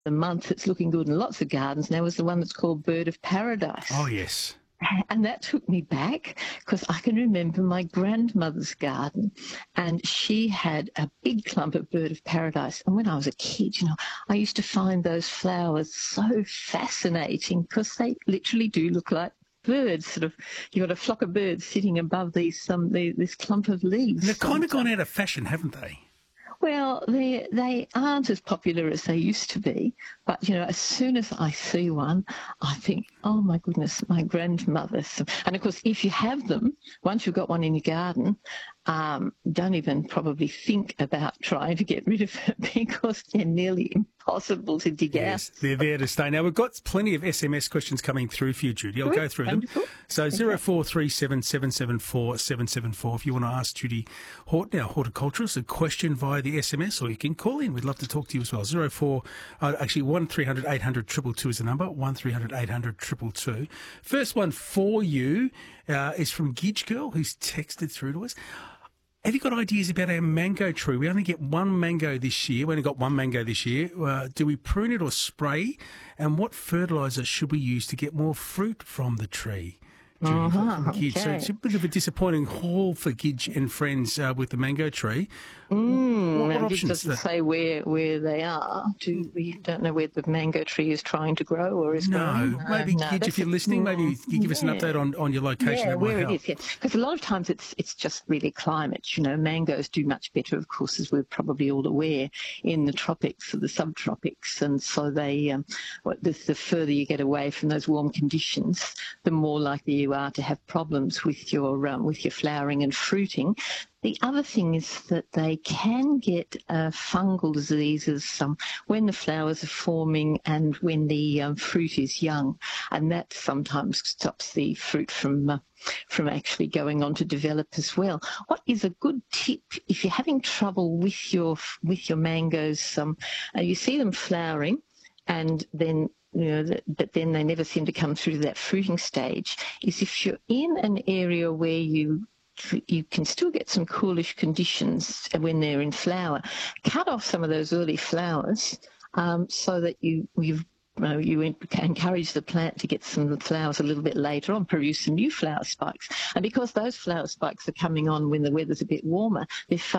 the month that's looking good in lots of gardens now is the one that's called Bird of Paradise. Oh, yes. And that took me back because I can remember my grandmother's garden, and she had a big clump of Bird of Paradise. And when I was a kid, I used to find those flowers so fascinating because they literally do look like birds. Sort of, you've got a flock of birds sitting above this clump of leaves. And they've kind of gone out of fashion, haven't they? Well, they aren't as popular as they used to be, but, as soon as I see one, I think, oh, my goodness, my grandmother's. And, of course, if you have them, once you've got one in your garden, don't even probably think about trying to get rid of it because they're nearly impossible to dig out. Yes, they're there to stay. Now, we've got plenty of SMS questions coming through for you, Judy. I'll go through them. So 0437 774 774 if you want to ask Judy Horton, our horticulturist, a question via the SMS, or you can call in. We'd love to talk to you as well. 1300 800 222 is the number, 1300 800 222. First one for you is from Gidge Girl, who's texted through to us. Have you got ideas about our mango tree? We only get one mango this year. We only got one mango this year. Do we prune it or spray? And what fertiliser should we use to get more fruit from the tree? Judy, from Gidge. Okay. So it's a bit of a disappointing haul for Gidge and friends with the mango tree. What It options? doesn't say where they are. We don't know where the mango tree is trying to grow or is growing. No, maybe Gidge, if you're listening, maybe you give us an update on your location. Yeah, that might where help. it is, yeah. Because a lot of times it's just really climate. Mangoes do much better, of course, as we're probably all aware, in the tropics or the subtropics. And so the further you get away from those warm conditions, the more likely you are to have problems with your flowering and fruiting. The other thing is that they can get fungal diseases when the flowers are forming and when the fruit is young, and that sometimes stops the fruit from actually going on to develop as well. What is a good tip if you're having trouble with your mangoes? You see them flowering, and then but then they never seem to come through to that fruiting stage. Is if you're in an area where you can still get some coolish conditions when they're in flower, cut off some of those early flowers so that you encourage the plant to get some flowers a little bit later on, produce some new flower spikes. And because those flower spikes are coming on when the weather's a bit warmer, they're